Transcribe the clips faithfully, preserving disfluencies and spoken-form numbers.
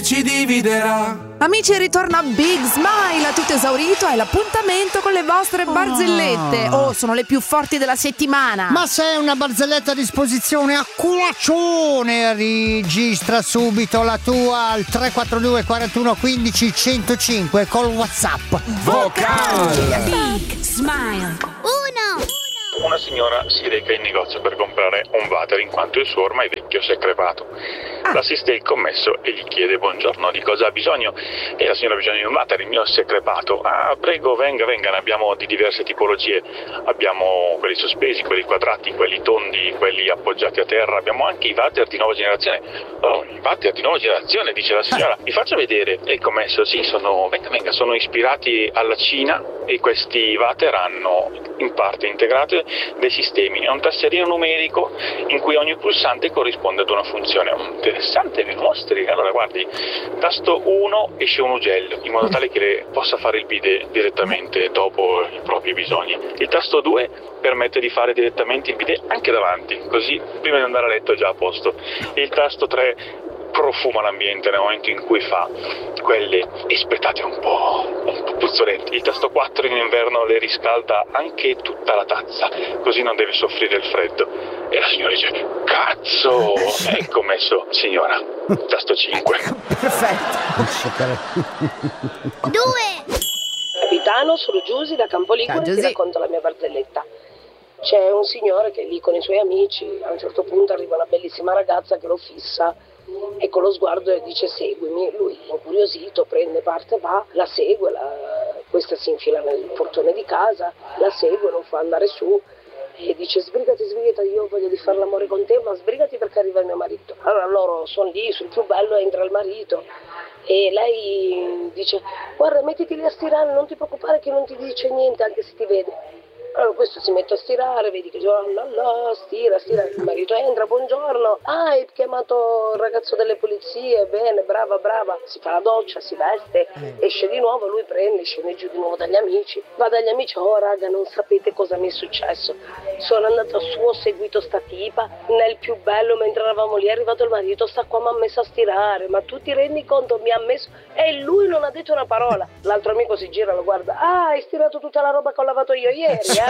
ci dividerà. Amici, ritorna Big Smile, tutto esaurito, è l'appuntamento con le vostre barzellette. Oh, sono le più forti della settimana. Ma se hai una barzelletta a disposizione, a culaccione, registra subito la tua al tre quattro due quarantuno quindici centocinque col WhatsApp vocale. Big Smile. Uno. Una signora si reca in negozio per comprare un water in quanto il suo ormai vecchio si è crepato. L'assiste il commesso e gli chiede: buongiorno, di cosa ha bisogno? E la signora ha bisogno di un water, il mio si è crepato. Ah, prego, venga, venga, ne abbiamo di diverse tipologie. Abbiamo quelli sospesi, quelli quadrati, quelli tondi, quelli appoggiati a terra. Abbiamo anche i water di nuova generazione. Oh, i water di nuova generazione, dice la signora. Mi faccia vedere. E il commesso: sì, sono, venga, venga, sono ispirati alla Cina e questi water hanno in parte integrate dei sistemi. È un tastierino numerico in cui ogni pulsante corrisponde ad una funzione. Interessante, mi mostri. Allora guardi, tasto uno esce un ugello in modo tale che le possa fare il bidet direttamente dopo i propri bisogni. Il tasto due permette di fare direttamente il bidet anche davanti, così prima di andare a letto è già a posto. E il tasto tre profuma l'ambiente nel momento in cui fa quelle espletate un po', un po' puzzolenti. Il tasto quattro in inverno le riscalda anche tutta la tazza, così non deve soffrire il freddo. E la signora dice: cazzo! E il commesso: signora, tasto cinque. Perfetto. Due. Capitano, sono Giusy da Campoligure e ti racconto la mia barzelletta. C'è un signore che è lì con i suoi amici, a un certo punto arriva una bellissima ragazza che lo fissa e con lo sguardo le dice: seguimi. Lui, incuriosito, prende parte, va, la segue, la... questa si infila nel portone di casa, la segue, lo fa andare su e dice: sbrigati, sbrigati, io voglio di fare l'amore con te, ma sbrigati perché arriva il mio marito. Allora loro sono lì, sul più bello entra il marito e lei dice: guarda, mettiti lì a stirare, non ti preoccupare che non ti dice niente anche se ti vede. Allora questo si mette a stirare, vedi che oh, là, là, stira, stira, il marito entra: buongiorno, ah, hai chiamato il ragazzo delle pulizie, bene, brava, brava. Si fa la doccia, si veste, esce di nuovo, lui prende, scende giù di nuovo dagli amici, va dagli amici: oh raga, non sapete cosa mi è successo, sono andato su, ho seguito sta tipa, nel più bello mentre eravamo lì è arrivato il marito, sta qua, mi ha messo a stirare, ma tu ti rendi conto, mi ha messo, e lui non ha detto una parola. L'altro amico si gira, lo guarda: ah, hai stirato tutta la roba che ho lavato io ieri, eh?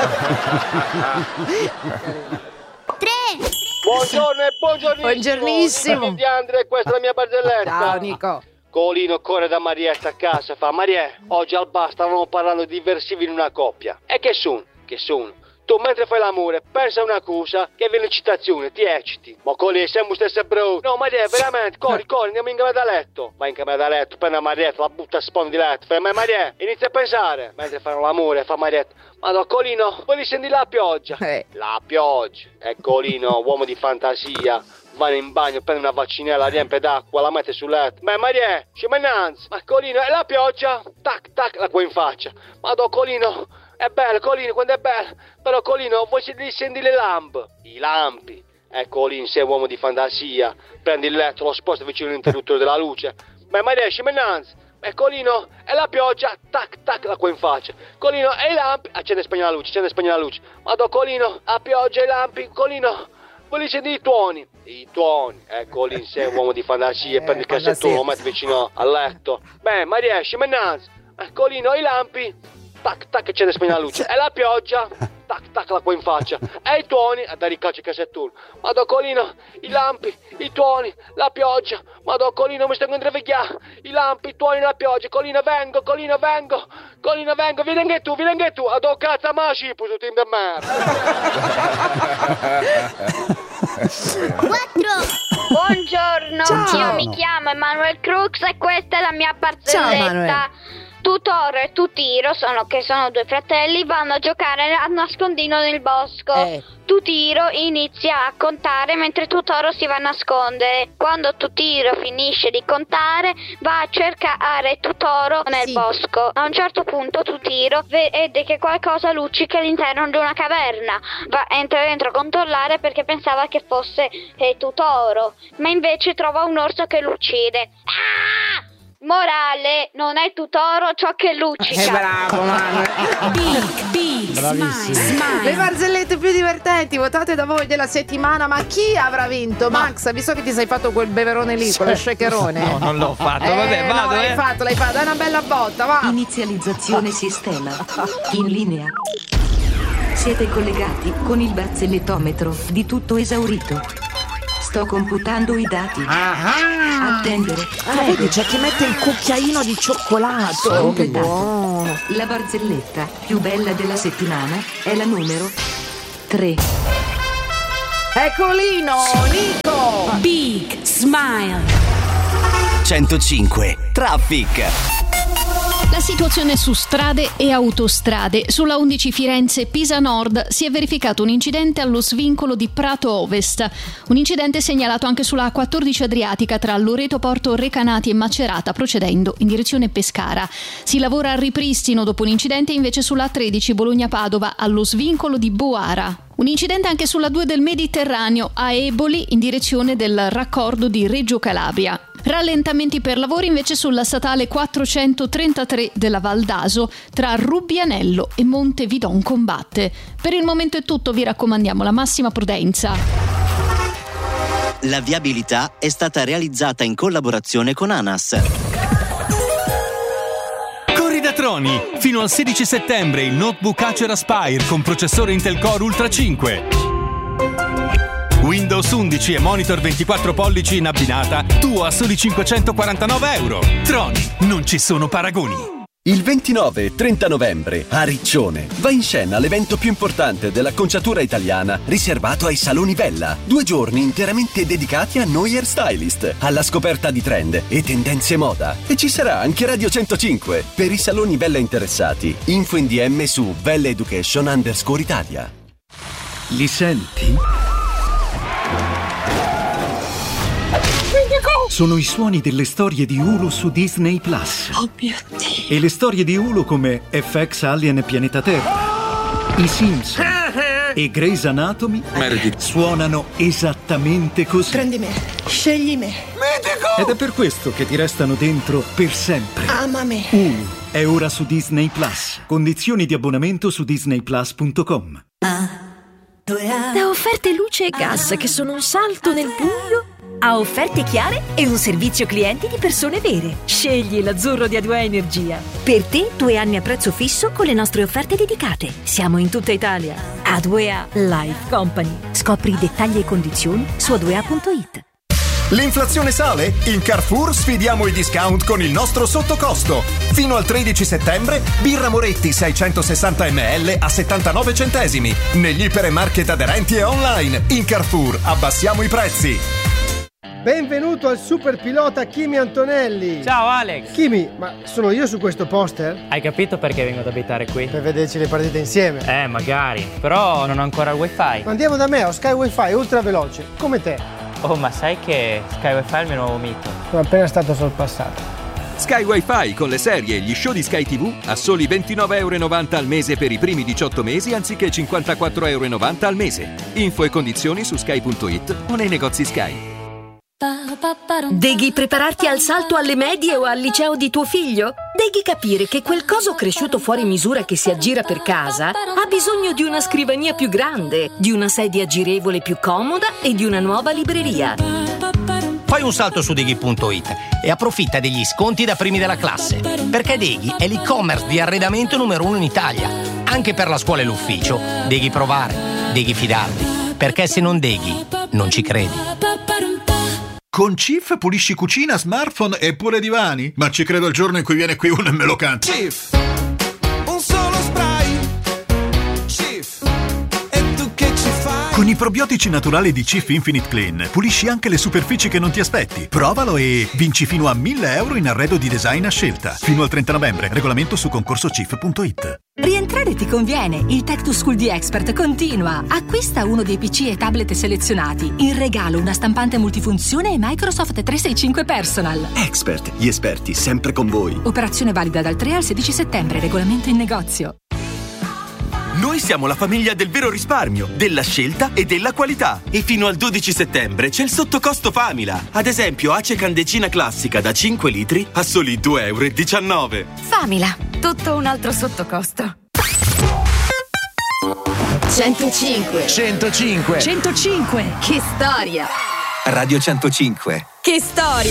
Tre. Buongiorno e buongiornissimo. Buongiornissimo. Di Andre, questa è la mia barzelletta. Ciao Nico. Colino corre da Marietta a casa, fa: Marie, oggi al bar stavamo parlando di versivi in una coppia. E che sono? Che sono? Tu mentre fai l'amore pensa a una cosa che viene in citazione, ti ecciti. Ma Colino, siamo stesse bro. No Maria, veramente, corri, corri, andiamo in camera da letto. Vai in camera da letto, prendi Marietta, la butta a spawn di letto. Fai: ma Maria, inizia a pensare. Mentre fanno l'amore, fa Marietta: ma no Colino, vuoi sentire la pioggia? Eh. La pioggia. E Colino, uomo di fantasia, va in bagno, prende una vaccinella, riempie d'acqua, la mette sul letto. Ma Maria, scema innanzi. Ma Colino, e la pioggia? Tac, tac, l'acqua in faccia. Ma no Colino, è bello Colino, quando è bello. Però Colino, vuoi sentire le lampi? I lampi. E Colino, sei uomo di fantasia, prendi il letto, lo sposta vicino all'interruttore della luce. Ma Maria, scema innanzi. E Colino, e la pioggia, tac tac, l'acqua in faccia. Colino, e i lampi, accende e spegne la luce, accende e spegne la luce. Ma do Colino, la pioggia e i lampi. Colino, volevi sentire i tuoni? I tuoni. E Colino, sei un uomo di fantasia, prendi il cassettone, lo metti vicino al letto. Beh, ma riesci, innanzi. E Colino, e i lampi, tac tac, accende e spegne la luce. E la pioggia, tac tac, l'acqua in faccia. E i tuoni, a dare il calcio il cassettone. Ma do Colino, i lampi, i tuoni, la pioggia. Ma do Colino, mi sto intravegliando. I lampi, i tuoni, la pioggia. Colino, vengo, Colino, vengo. Colino, vengo, vieni anche tu, vieni anche tu. A do cazzo, ma cipo, tu team de merda. Quattro. Buongiorno, Ciao. io mi chiamo Emanuel Crux e questa è la mia barzelletta. Ciao, Emanuele. Tutoro e Tutiro, sono, che sono due fratelli, vanno a giocare a nascondino nel bosco. Eh. Tutiro inizia a contare mentre Tutoro si va a nascondere. Quando Tutiro finisce di contare, va a cercare Tutoro nel Sì. bosco. A un certo punto Tutiro vede che qualcosa luccica all'interno di una caverna. Va, entra dentro a controllare perché pensava che fosse eh, Tutoro, ma invece trova un orso che lo uccide. Ah! Morale, non è Tutoro ciò che luccica. È bravo, Manuel. Big, big Bravissimo. Le barzellette più divertenti votate da voi della settimana. Ma chi avrà vinto? Ma... Max, visto che ti sei fatto quel beverone lì, quello shakerone. No, non l'ho fatto. Eh, Vabbè, vado. No, l'hai eh. fatto, l'hai fatto. Dai una bella botta, va. Inizializzazione sistema. In linea. Siete collegati con il barzellettometro di tutto esaurito. Sto computando i dati. Ah, Attendere. Ah, vedi, c'è chi mette il cucchiaino di cioccolato. Oh, che buono. La barzelletta più bella della settimana è la numero tre. Eccolino, Nico. Big Smile. centocinque Traffic. La situazione su strade e autostrade. Sulla undici Firenze-Pisa Nord si è verificato un incidente allo svincolo di Prato Ovest. Un incidente segnalato anche sulla A quattordici Adriatica tra Loreto Porto Recanati e Macerata, procedendo in direzione Pescara. Si lavora al ripristino dopo un incidente invece sulla A tredici Bologna-Padova allo svincolo di Boara. Un incidente anche sulla due del Mediterraneo a Eboli in direzione del raccordo di Reggio Calabria. Rallentamenti per lavori invece sulla statale quattrocentotrentatré della Val d'Aso tra Rubbianello e Montevidon Combatte. Per il momento è tutto, vi raccomandiamo la massima prudenza. La viabilità è stata realizzata in collaborazione con ANAS. Corri da Troni! Fino al sedici settembre il notebook Acer Aspire con processore Intel Core Ultra cinque. Windows undici e monitor ventiquattro pollici in abbinata, tu a soli cinquecentoquarantanove euro. Troni, non ci sono paragoni. Il ventinove e trenta novembre a Riccione va in scena l'evento più importante dell'acconciatura italiana riservato ai saloni Vella. Due giorni interamente dedicati a noi hairstylist, alla scoperta di trend e tendenze moda. E ci sarà anche Radio centocinque. Per i saloni Vella interessati, info in D M su Vella Education underscore Italia. Li senti? Sono i suoni delle storie di Hulu su Disney Plus. Oh mio Dio. E le storie di Hulu come F X Alien e Pianeta Terra, I Simpson e Grey's Anatomy Meredith suonano esattamente così. Prendi me, scegli me. Medico! Ed è per questo che ti restano dentro per sempre. Ama me. Hulu è ora su Disney Plus. Condizioni di abbonamento su disney plus punto com. Da offerte luce e gas che sono un salto nel buio a offerte chiare e un servizio clienti di persone vere. Scegli l'azzurro di A due A Energia. Per te due anni a prezzo fisso con le nostre offerte dedicate. Siamo in tutta Italia. A due A Life Company. Scopri i dettagli e condizioni su a due a punto it. L'inflazione sale? In Carrefour sfidiamo i discount con il nostro sottocosto. Fino al tredici settembre, birra Moretti seicentosessanta millilitri a settantanove centesimi. Negli ipermarket aderenti e online. In Carrefour abbassiamo i prezzi. Benvenuto al super pilota Kimi Antonelli. Ciao Alex. Kimi, ma sono io su questo poster? Hai capito perché vengo ad abitare qui? Per vederci le partite insieme. Eh, magari. Però non ho ancora il wifi. Ma andiamo da me, ho Sky Wi-Fi ultra veloce, come te. Oh, ma sai che Sky Wi-Fi è il mio nuovo mito? Sono appena stato sorpassato. Sky Wi-Fi con le serie e gli show di Sky tivù a soli ventinove e novanta euro al mese per i primi diciotto mesi anziché cinquantaquattro e novanta euro al mese. Info e condizioni su sky punto it o nei negozi Sky. Devi prepararti al salto alle medie o al liceo di tuo figlio? Devi capire che quel coso cresciuto fuori misura che si aggira per casa ha bisogno di una scrivania più grande, di una sedia girevole più comoda e di una nuova libreria. Fai un salto su Deghi punto it e approfitta degli sconti da primi della classe, perché Deghi è l'e-commerce di arredamento numero uno in Italia. Anche per la scuola e l'ufficio, Deghi provare, Deghi fidarti, perché se non Deghi, non ci credi. Con Cif pulisci cucina, smartphone e pure divani? Ma ci credo il giorno in cui viene qui uno e me lo canta. Cif, un solo spray. Cif, e tu che ci fai? Con i probiotici naturali di Cif Infinite Clean pulisci anche le superfici che non ti aspetti. Provalo e vinci fino a mille euro in arredo di design a scelta. Fino al trenta novembre. Regolamento su concorso cif punto it. Rientrare ti conviene. Il Tech to School di Expert continua. Acquista uno dei P C e tablet selezionati. In regalo una stampante multifunzione e Microsoft trecentosessantacinque Personal. Expert, gli esperti sempre con voi. Operazione valida dal tre al sedici settembre. Regolamento in negozio. Noi siamo la famiglia del vero risparmio, della scelta e della qualità. E fino al dodici settembre c'è il sottocosto Famila. Ad esempio, Ace Candecina classica da cinque litri a soli due e diciannove euro. Famila, tutto un altro sottocosto. centocinque. centocinque. centocinque. Che storia. Radio centocinque. Che storia.